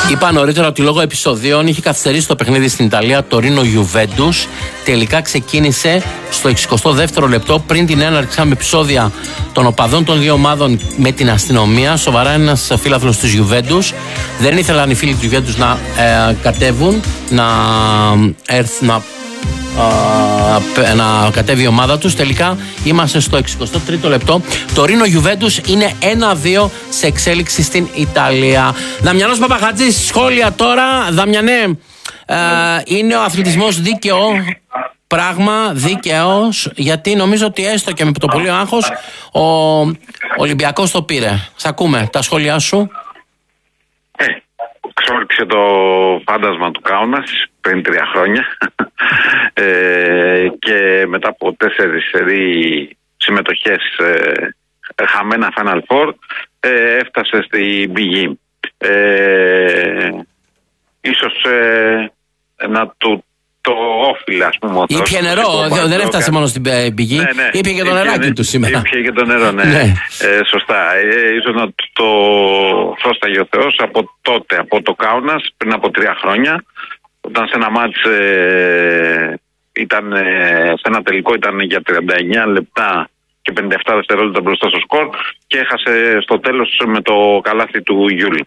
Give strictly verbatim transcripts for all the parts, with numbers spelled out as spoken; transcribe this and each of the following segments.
Είπα νωρίτερα ότι λόγω επεισοδίων είχε καθυστερήσει το παιχνίδι στην Ιταλία το Ρήνο Γιουβέντους. Τελικά ξεκίνησε στο εξηκοστό δεύτερο λεπτό πριν την έναρξη με επεισόδια των οπαδών των δύο ομάδων με την αστυνομία. Σοβαρά ένας φίλαθλος της Γιουβέντους. Δεν ήθελαν οι φίλοι της Γιουβέντους να ε, κατέβουν, να έρθουν να. Uh, να κατέβει η ομάδα τους. Τελικά είμαστε στο εξηκοστό τρίτο λεπτό. Το Ρήνο Γιουβέντους είναι ένα δύο σε εξέλιξη στην Ιταλία. Δαμιανός Παπαχατζής, σχόλια τώρα. Δαμιανέ, uh, είναι ο αθλητισμός δίκαιο πράγμα, δίκαιος, γιατί νομίζω ότι έστω και με το πολύ άγχος ο Ολυμπιακός το πήρε. Σ' ακούμε, τα σχόλιά σου. Ε, ξόρυξε το φάντασμα του Κάουνας πριν τρία χρόνια ε, και μετά από τέσσερις σερί συμμετοχές ε, χαμένα Final Four ε, έφτασε στην πηγή. Ε, ίσως ε, να του το όφιλε, ας πούμε. Ήπιε νερό, δεν έφτασε μόνο στην πηγή, ναι, ναι. Ήπιε και το νεράκι του σήμερα. Ήπιε και το νερό, ναι. ναι. Ε, σωστά. Ε, ίσως να το φρόσταγε ο Θεός από τότε, από το Κάουνας, πριν από τρία χρόνια, όταν σε ένα μάτς ε, ήταν, ε, σε ένα τελικό ήταν για τριάντα εννιά λεπτά και πενήντα επτά δευτερόλεπτα μπροστά στο σκορ και έχασε στο τέλος με το καλάθι του Γιούλη.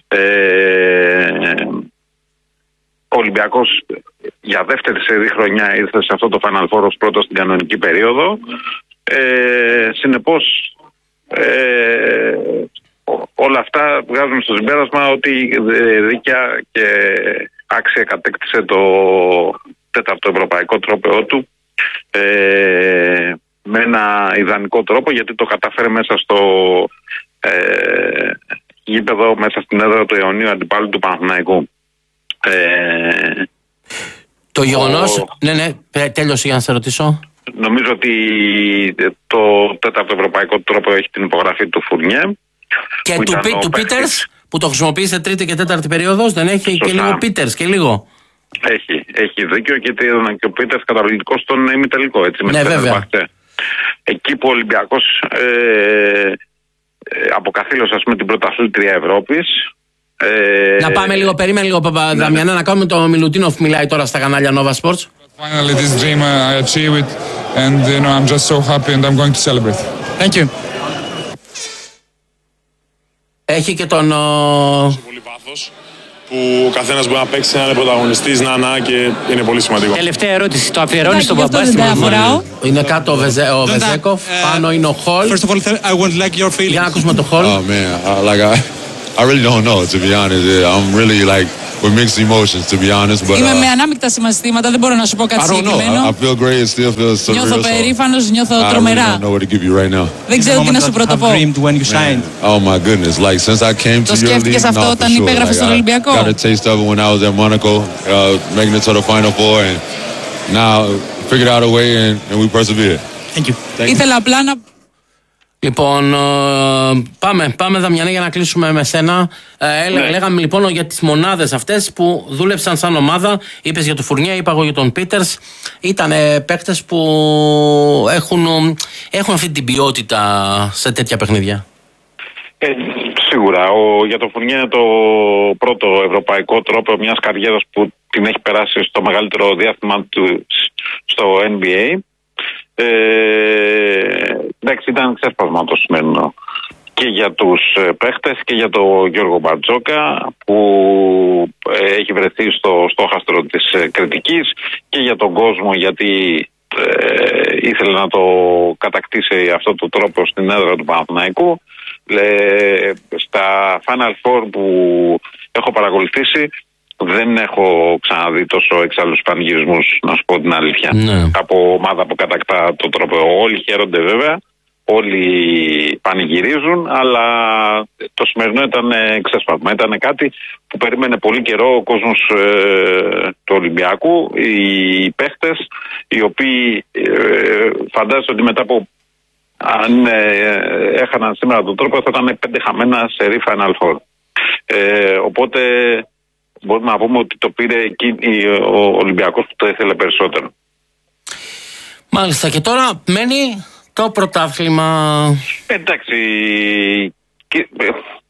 Ε, Ο Ολυμπιακός για δεύτερη σερί χρονιά ήρθε σε αυτό το Final Four ως πρώτο στην κανονική περίοδο. Ε, συνεπώς ε, όλα αυτά βγάζουν στο συμπέρασμα ότι δίκαια και άξια κατέκτησε το τέταρτο ευρωπαϊκό τρόπαιο του ε, με ένα ιδανικό τρόπο, γιατί το κατάφερε μέσα στο ε, γήπεδο, μέσα στην έδρα του αιωνίου αντιπάλου του Παναθηναϊκού. Ε, το γεγονός, ο... ναι ναι, τέλειωσε για να σε ρωτήσω. Νομίζω ότι το τέταρτο ευρωπαϊκό τρόπο έχει την υπογραφή του Φουρνιέ. Και του, πι, του Πίτερς που το χρησιμοποίησε τρίτη και τέταρτη περίοδος, δεν έχει? Σωστά. Και λίγο Πίτερς και λίγο. Έχει, έχει δίκιο, γιατί έδωνα και ο Πίτερς καταλογικός στον ημιτελικό, έτσι, με ναι, βέβαια. Εκεί που ο Ολυμπιακός ε, ε, αποκαθήλωσε, ας πούμε, την πρωταθλήτρια Ευρώπης. Ε, να πάμε λίγο, περίμενε λίγο, Παπαδαμιανέ, ναι, ναι. να κάνουμε το Μιλουτίνοφ μιλάει τώρα στα κανάλια Nova Sports. Finally this dream I achieved it and you know I'm just so happy and I'm going to celebrate. Thank you. Έχει και τον... Πολύ βάθος που ο καθένας μπορεί να παίξει, να είναι πρωταγωνιστής, να είναι, και είναι πολύ σημαντικό. Τελευταία ερώτηση, το αφιερώνει στον μπαμπά στην Μαμά? Είναι κάτω ο, Βεζέ, ο Βεζέκοφ, πάνω είναι ο Χολ. First of all, I would like your feelings. Για να ακούσουμε το Χολ. Oh man, I, like I, I really don't know, to be honest. I'm really like with mixed emotions, to be honest. But, Είμαι uh, με ανάμεικτα συναισθήματα, δεν μπορώ να σου πω κάτι συγκεκριμένο. I feel great, it still feels so Νιώθω real, περήφανος, νιώθω I τρομερά. don't know what to give you right now. Δεν ξέρω τι να σου πρωτοπώ. Oh my goodness, like since I came to Το your league, σκέφτηκες αυτό no, όταν for sure. υπέγραφες στον Ολυμπιακό? I got a taste of it when I was at Monaco, uh, making it to the Final Four, and now figured out a way and, and we persevered. Thank you. Ήθελα απλά να... Λοιπόν, πάμε, πάμε Δαμιανέ, για να κλείσουμε με σένα. Ε, ναι. Λέγαμε λοιπόν για τις μονάδες αυτές που δούλεψαν σαν ομάδα. Είπες για τον Φουρνιέ, είπα εγώ για τον Πίτερς. Ήταν παίκτες που έχουν, έχουν αυτή την ποιότητα σε τέτοια παιχνίδια. Ε, σίγουρα. Ο, για τον Φουρνιέ είναι το πρώτο ευρωπαϊκό τρόπο μιας καριέρας που την έχει περάσει στο μεγαλύτερο διάστημα του στο N B A. Ε, εντάξει, ήταν ξέσπασμα το σημερινό και για τους παίχτες και για τον Γιώργο Μπαρτζόκα που ε, έχει βρεθεί στο στόχαστρο της ε, κριτικής, και για τον κόσμο, γιατί ε, ήθελε να το κατακτήσει αυτό το τρόπο στην έδρα του Παναθηναϊκού. Ε, στα Final Four που έχω παρακολουθήσει δεν έχω ξαναδεί τόσο εξάλλους πανηγυρισμούς, να σου πω την αλήθεια. Ναι. Από ομάδα που κατακτά το τρόπο. Όλοι χαίρονται βέβαια, όλοι πανηγυρίζουν, αλλά το σημερινό ήταν ξέσπασμα. Ήταν κάτι που περίμενε πολύ καιρό ο κόσμος ε, του Ολυμπιακού, οι παίχτες, οι οποίοι ε, φαντάζονται ότι μετά από, αν ε, έχαναν σήμερα τον τρόπο, θα ήταν πέντε χαμένα σερί Final Four. Ε, οπότε μπορούμε να πούμε ότι το πήρε ο Ολυμπιακός που το ήθελε περισσότερο. Μάλιστα, και τώρα μένει το πρωτάθλημα. Εντάξει,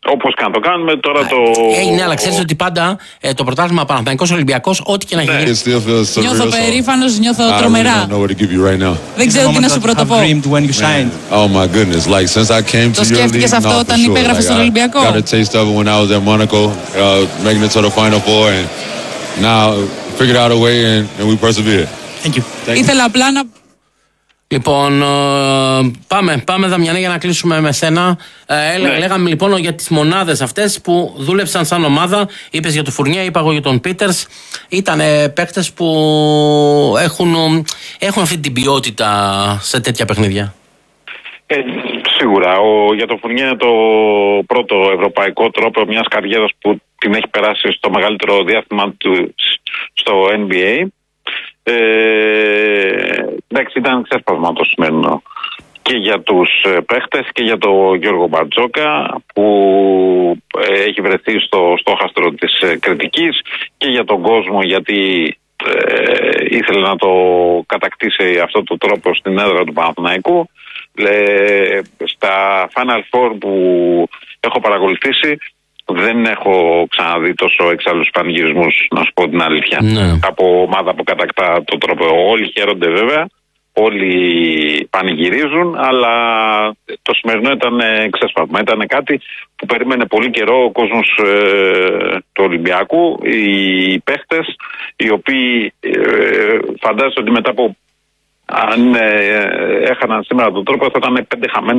Όπως και να το κάνουμε, τώρα το. Ε, ναι, αλλά ξέρεις ότι πάντα ε, το πρωτάθλημα Παναθηναϊκός Ολυμπιακός, ό,τι και να έχει γίνει. Νιώθω περήφανος, νιώθω τρομερά. Δεν ξέρω τι να σου πρωτοπώ. Oh my goodness, like since I came to Το your σκέφτηκες league, αυτό no, for όταν sure. υπέγραφες Like, στον I Ολυμπιακό? got a taste of it when I was at Monaco, uh, making it to the Final Four, and now figured out a way and, and we persevered. Thank you. Ήθελα απλά να. Λοιπόν, ε, πάμε, πάμε Δαμιανέ για να κλείσουμε με σένα. Ε, Ναι. Λέγαμε λοιπόν για τις μονάδες αυτές που δούλεψαν σαν ομάδα. Είπες για τον Φουρνιέ, είπα εγώ για τον Πίτερς. Ήταν παίκτες που έχουν, έχουν αυτή την ποιότητα σε τέτοια παιχνίδια. Ε, σίγουρα. Ο, για τον Φουρνιέ είναι το πρώτο ευρωπαϊκό τρόπο μιας καριέρας που την έχει περάσει στο μεγαλύτερο διάστημα του στο N B A. Ε, εντάξει, ήταν ξέσπασμα το σημερινό και για τους ε, παίχτες και για τον Γιώργο Μπαρτζόκα που ε, έχει βρεθεί στο στόχαστρο της ε, κριτικής και για τον κόσμο γιατί ε, ήθελε να το κατακτήσει αυτό το τρόπο στην έδρα του Παναθηναϊκού. Ε, στα Final Four που έχω παρακολουθήσει δεν έχω ξαναδεί τόσο εξάλλου πανηγυρισμούς, να σου πω την αλήθεια. Ναι. Από ομάδα που κατακτά το τρόπο. Όλοι χαίρονται βέβαια, όλοι πανηγυρίζουν, αλλά το σημερινό ήταν ξέσπασμα. Ήταν κάτι που περίμενε πολύ καιρό ο κόσμος ε, του Ολυμπιακού, οι παίχτες, οι οποίοι ε, φαντάζονται ότι μετά από αν ε, έχαναν σήμερα τον τρόπο θα ήταν πέντε χαμένοι